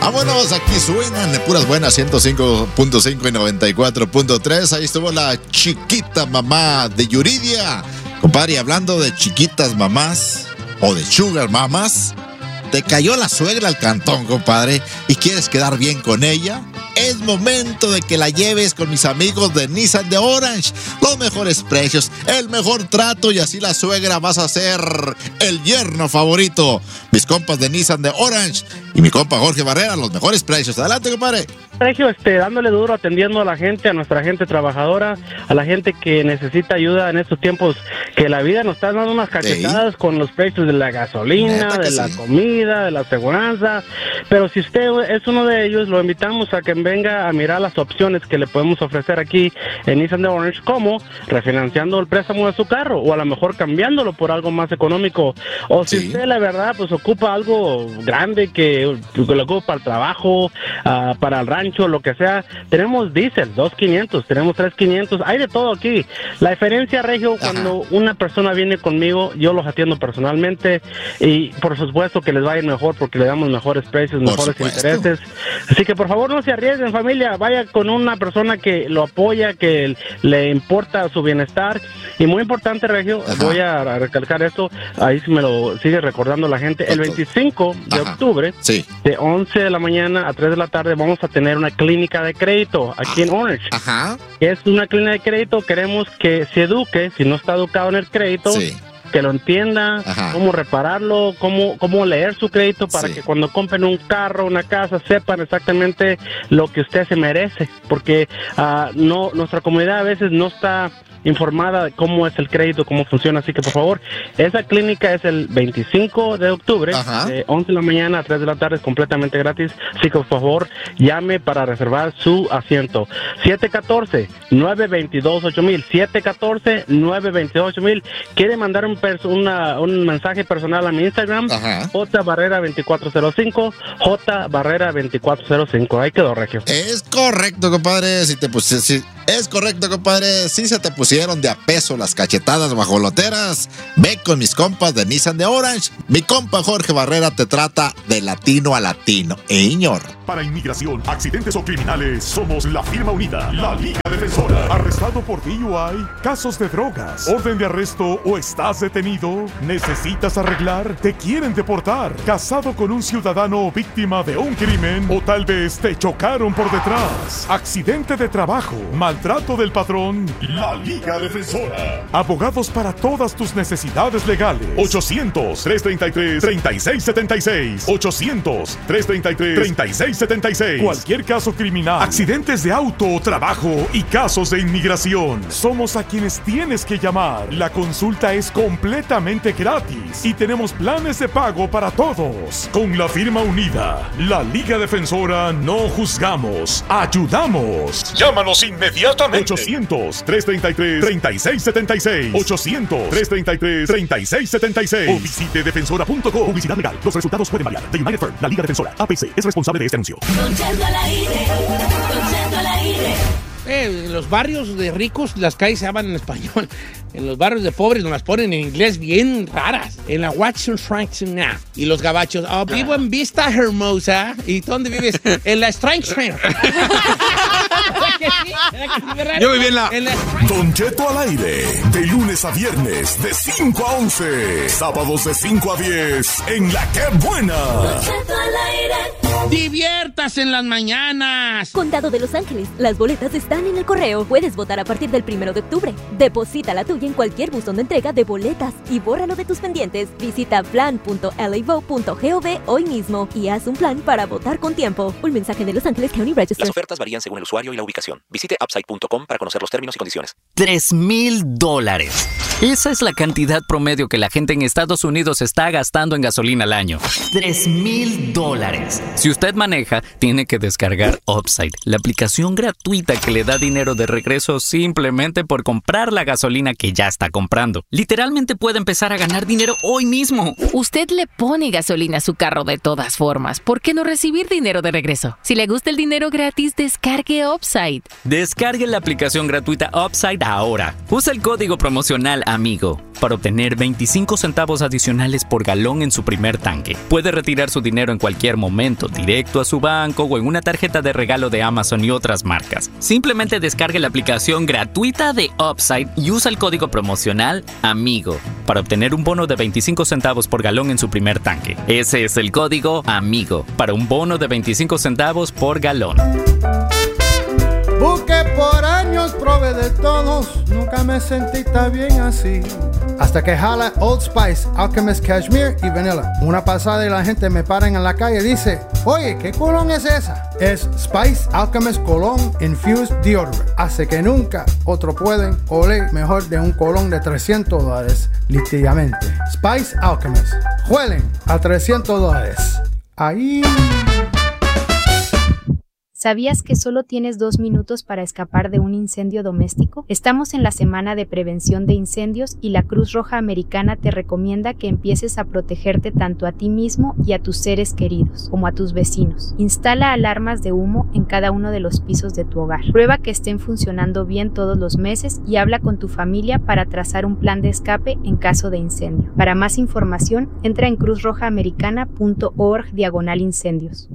Vámonos, aquí suenan de puras buenas 105.5 y 94.3. Ahí estuvo la chiquita mamá de Yuridia. Compadre, hablando de chiquitas mamás o de sugar mamás, te cayó la suegra al cantón, compadre, y quieres quedar bien con ella. Es momento de que la lleves con mis amigos de Nissan de Orange. Los mejores precios, el mejor trato, y así la suegra vas a ser el yerno favorito. Mis compas de Nissan de Orange y mi compa Jorge Barrera, los mejores precios. Adelante, compadre. Sergio, dándole duro, atendiendo a la gente, a nuestra gente trabajadora, a la gente que necesita ayuda en estos tiempos, que la vida nos está dando unas cachetadas con los precios de la gasolina, de la comida, de la aseguranza. Pero si usted es uno de ellos, lo invitamos a que venga a mirar las opciones que le podemos ofrecer aquí en Nissan de Orange, como refinanciando el préstamo de su carro, o a lo mejor cambiándolo por algo más económico. O si usted, la verdad, pues ocupa algo grande que lo ocupa para el trabajo, para el rancho, lo que sea, tenemos diésel, 2.500, tenemos 3.500, hay de todo aquí. La diferencia, Regio, cuando una persona viene conmigo, yo los atiendo personalmente, y por supuesto que les va a ir mejor porque le damos mejores precios, mejores intereses. Así que por favor no se arriesguen, familia, vaya con una persona que lo apoya, que le importa su bienestar. Y muy importante, Regio, voy a recalcar esto, ahí si me lo sigue recordando la gente, el 25 de octubre, de 11 de la mañana a 3 de la tarde, vamos a tener una clínica de crédito aquí en Orange. Es una clínica de crédito, queremos que se eduque, si no está educado en el crédito, que lo entienda, cómo repararlo, cómo leer su crédito para que cuando compren un carro, una casa, sepan exactamente lo que usted se merece, porque nuestra comunidad a veces no está informada de cómo es el crédito, cómo funciona, así que por favor, esa clínica es el 25 de octubre, de 11 de la mañana a 3 de la tarde, es completamente gratis, así que por favor, llame para reservar su asiento. 714-922-8000, 714-922-8000, quiere mandar un mensaje personal a mi Instagram, jbarrera2405, jbarrera2405, ahí quedó, Regio. Es correcto, compadre, es correcto, compadre, si se te pusieron de a peso las cachetadas guajoloteras, ve con mis compas de Nissan de Orange. Mi compa Jorge Barrera te trata de latino a latino. Señor. Para inmigración, accidentes o criminales, somos la firma unida, la Liga Defensora. ¿Arrestado por DUI? ¿Casos de drogas? ¿Orden de arresto o estás detenido? ¿Necesitas arreglar? ¿Te quieren deportar? ¿Casado con un ciudadano víctima de un crimen? ¿O tal vez te chocaron por detrás? ¿Accidente de trabajo? ¿Maltrato del patrón? La Liga Defensora. Abogados para todas tus necesidades legales. 800-333-3676. 800-333-3676. Cualquier caso criminal, accidentes de auto, trabajo y casos de inmigración. Somos a quienes tienes que llamar. La consulta es completamente gratis y tenemos planes de pago para todos. Con la firma unida, la Liga Defensora, no juzgamos, ayudamos. Llámanos inmediatamente. 800-333-3676. 800-333-3676. O visite defensora.com. Publicidad legal. Los resultados pueden variar. The United Firm, la Liga Defensora, APC, es responsable de este anuncio. En los barrios de ricos las calles se llaman en español. En los barrios de pobres nos las ponen en inglés bien raras. En la Watson Franklin now. Y los gabachos, vivo en Vista Hermosa. ¿Y tú dónde vives? En la Strength Trainer. Yo viví en la... Don Cheto al aire. De lunes a viernes, de 5 a 11. Sábados de 5 a 10. En La Que Buena. Don Cheto al aire. ¡Diviertas en las mañanas! Condado de Los Ángeles. Las boletas están en el correo. Puedes votar a partir del 1 de octubre. Deposita la tuya en cualquier buzón de entrega de boletas y bórralo de tus pendientes. Visita plan.lavote.gov hoy mismo y haz un plan para votar con tiempo. Un mensaje de Los Ángeles County Register. Las ofertas varían según el usuario y la ubicación. Visite upside.com para conocer los términos y condiciones. $3,000. Esa es la cantidad promedio que la gente en Estados Unidos está gastando en gasolina al año. $3,000. Si usted maneja, tiene que descargar Upside, la aplicación gratuita que le da dinero de regreso simplemente por comprar la gasolina que ya está comprando. Literalmente puede empezar a ganar dinero hoy mismo. Usted le pone gasolina a su carro de todas formas. ¿Por qué no recibir dinero de regreso? Si le gusta el dinero gratis, descargue Upside. Descargue la aplicación gratuita Upside ahora. Usa el código promocional AMIGO para obtener 25 centavos adicionales por galón en su primer tanque. Puede retirar su dinero en cualquier momento, directo a su banco o en una tarjeta de regalo de Amazon y otras marcas. Simplemente descargue la aplicación gratuita de Upside y usa el código promocional AMIGO para obtener un bono de 25 centavos por galón en su primer tanque. Ese es el código AMIGO para un bono de 25 centavos por galón. Busqué por años, probé de todos, nunca me sentí tan bien así. Hasta que jala Old Spice, Alchemist Cashmere y Vanilla. Una pasada y la gente me paran en la calle y dice, oye, ¿qué colón es esa? Es Spice Alchemist Cologne Infused Deodorant. Hace que nunca otro pueden oler mejor de un colón de $300, literalmente. Spice Alchemist. Huelen a $300. Ahí... ¿Sabías que solo tienes 2 minutos para escapar de un incendio doméstico? Estamos en la semana de prevención de incendios y la Cruz Roja Americana te recomienda que empieces a protegerte tanto a ti mismo y a tus seres queridos, como a tus vecinos. Instala alarmas de humo en cada uno de los pisos de tu hogar. Prueba que estén funcionando bien todos los meses y habla con tu familia para trazar un plan de escape en caso de incendio. Para más información, entra en cruzrojaamericana.org/incendios.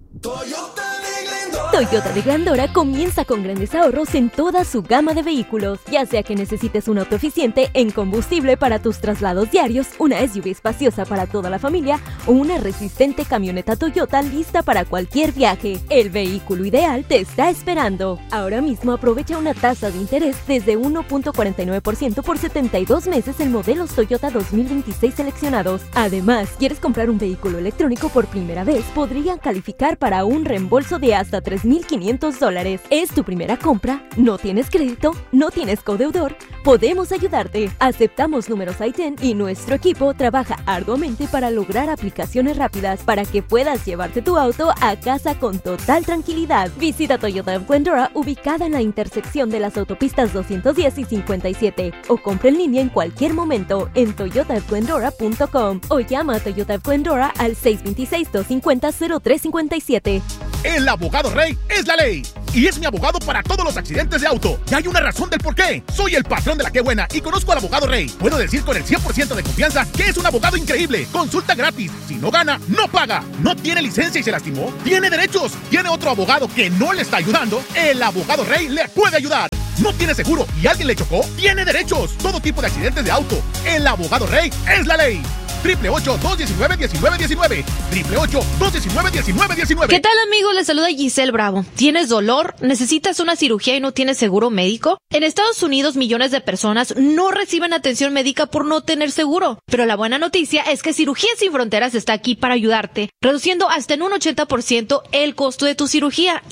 Toyota de Glendora comienza con grandes ahorros en toda su gama de vehículos. Ya sea que necesites un auto eficiente en combustible para tus traslados diarios, una SUV espaciosa para toda la familia o una resistente camioneta Toyota lista para cualquier viaje, el vehículo ideal te está esperando. Ahora mismo aprovecha una tasa de interés desde 1.49% por 72 meses en modelos Toyota 2026 seleccionados. Además, ¿quieres comprar un vehículo electrónico por primera vez? Podrían calificar para un reembolso de hasta $3,500. ¿Es tu primera compra? ¿No tienes crédito? ¿No tienes codeudor? Podemos ayudarte. Aceptamos números ITIN y nuestro equipo trabaja arduamente para lograr aplicaciones rápidas para que puedas llevarte tu auto a casa con total tranquilidad. Visita Toyota of Glendora, ubicada en la intersección de las autopistas 210 y 57, o compra en línea en cualquier momento en toyotaofglendora.com o llama a Toyota of Glendora al 626-250-0357. El abogado Rey es la ley y es mi abogado para todos los accidentes de auto. Y hay una razón del por qué. Soy el patrón de la Qué Buena y conozco al abogado Rey. Puedo decir con el 100% de confianza que es un abogado increíble. Consulta gratis. Si no gana, no paga. No tiene licencia y se lastimó, tiene derechos. Tiene otro abogado que no le está ayudando. El abogado Rey le puede ayudar. No tiene seguro y alguien le chocó, tiene derechos. Todo tipo de accidentes de auto. El abogado Rey es la ley. 888-219-1919. 888-219-1919. ¿Qué tal, amigos? Les saluda Giselle Bravo. ¿Tienes dolor? ¿Necesitas una cirugía y no tienes seguro médico? En Estados Unidos, millones de personas no reciben atención médica por no tener seguro. Pero la buena noticia es que Cirugía Sin Fronteras está aquí para ayudarte, reduciendo hasta en un 80% el costo de tu cirugía